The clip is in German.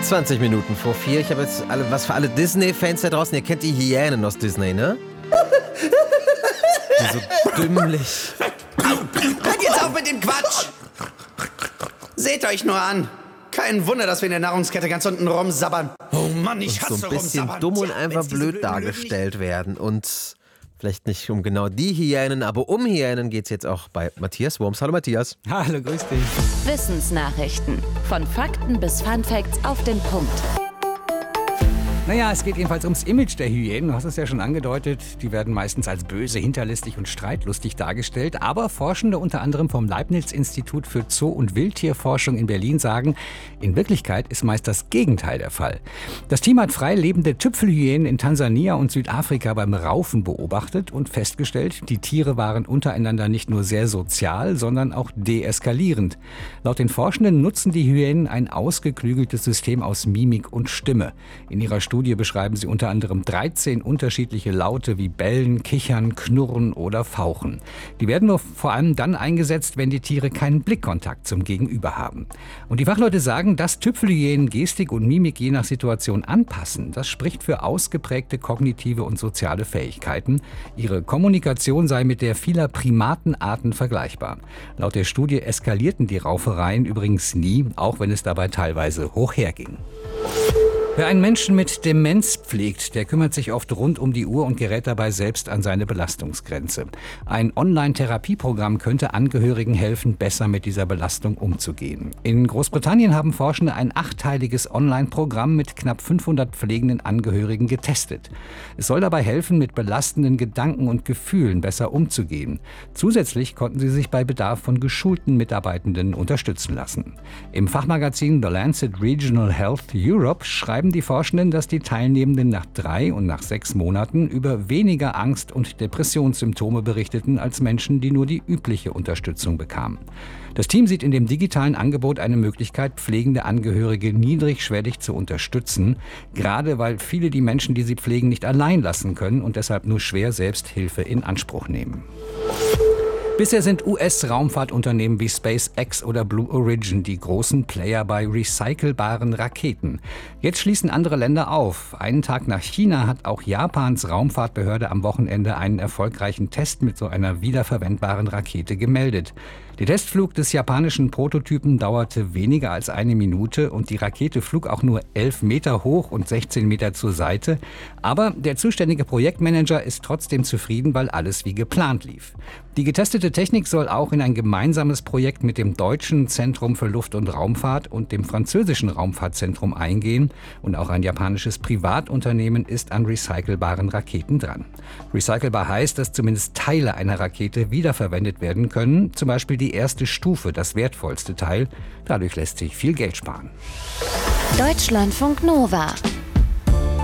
20 Minuten vor 4. Ich habe jetzt was für alle Disney-Fans da draußen. Ihr kennt die Hyänen aus Disney, ne? Die so dümmlich. Hört jetzt auf mit dem Quatsch! Seht euch nur an. Kein Wunder, dass wir in der Nahrungskette ganz unten rumsabbern. Oh Mann, ich hasse so ein bisschen rumsabbern. dumm und einfach blöd dargestellt werden. Und vielleicht nicht um genau die Hyänen, aber um Hyänen geht's jetzt auch bei Matthias Wurms. Hallo Matthias. Hallo, grüß dich. Wissensnachrichten. Von Fakten bis Funfacts auf den Punkt. Naja, es geht jedenfalls ums Image der Hyänen. Du hast es ja schon angedeutet. Die werden meistens als böse, hinterlistig und streitlustig dargestellt. Aber Forschende unter anderem vom Leibniz-Institut für Zoo- und Wildtierforschung in Berlin sagen, in Wirklichkeit ist meist das Gegenteil der Fall. Das Team hat frei lebende Tüpfelhyänen in Tansania und Südafrika beim Raufen beobachtet und festgestellt, die Tiere waren untereinander nicht nur sehr sozial, sondern auch deeskalierend. Laut den Forschenden nutzen die Hyänen ein ausgeklügeltes System aus Mimik und Stimme. In ihrer Studie beschreiben sie unter anderem 13 unterschiedliche Laute wie Bellen, Kichern, Knurren oder Fauchen. Die werden nur vor allem dann eingesetzt, wenn die Tiere keinen Blickkontakt zum Gegenüber haben. Und die Fachleute sagen, dass Tüpfelhyänen Gestik und Mimik je nach Situation anpassen. Das spricht für ausgeprägte kognitive und soziale Fähigkeiten. Ihre Kommunikation sei mit der vieler Primatenarten vergleichbar. Laut der Studie eskalierten die Raufereien übrigens nie, auch wenn es dabei teilweise hoch herging. Wer einen Menschen mit Demenz pflegt, der kümmert sich oft rund um die Uhr und gerät dabei selbst an seine Belastungsgrenze. Ein Online-Therapieprogramm könnte Angehörigen helfen, besser mit dieser Belastung umzugehen. In Großbritannien haben Forschende ein 8-teiliges Online-Programm mit knapp 500 pflegenden Angehörigen getestet. Es soll dabei helfen, mit belastenden Gedanken und Gefühlen besser umzugehen. Zusätzlich konnten sie sich bei Bedarf von geschulten Mitarbeitenden unterstützen lassen. Im Fachmagazin The Lancet Regional Health Europe schreiben die Forschenden, dass die Teilnehmenden nach 3 und nach 6 Monaten über weniger Angst- und Depressionssymptome berichteten als Menschen, die nur die übliche Unterstützung bekamen. Das Team sieht in dem digitalen Angebot eine Möglichkeit, pflegende Angehörige niedrigschwellig zu unterstützen, gerade weil viele die Menschen, die sie pflegen, nicht allein lassen können und deshalb nur schwer selbst Hilfe in Anspruch nehmen. Bisher sind US-Raumfahrtunternehmen wie SpaceX oder Blue Origin die großen Player bei recycelbaren Raketen. Jetzt schließen andere Länder auf. Einen Tag nach China hat auch Japans Raumfahrtbehörde am Wochenende einen erfolgreichen Test mit so einer wiederverwendbaren Rakete gemeldet. Der Testflug des japanischen Prototypen dauerte weniger als 1 Minute und die Rakete flog auch nur 11 Meter hoch und 16 Meter zur Seite. Aber der zuständige Projektmanager ist trotzdem zufrieden, weil alles wie geplant lief. Die getestete Technik soll auch in ein gemeinsames Projekt mit dem Deutschen Zentrum für Luft- und Raumfahrt und dem französischen Raumfahrtzentrum eingehen. Und auch ein japanisches Privatunternehmen ist an recycelbaren Raketen dran. Recycelbar heißt, dass zumindest Teile einer Rakete wiederverwendet werden können, zum Beispiel die erste Stufe, das wertvollste Teil. Dadurch lässt sich viel Geld sparen. Deutschlandfunk Nova.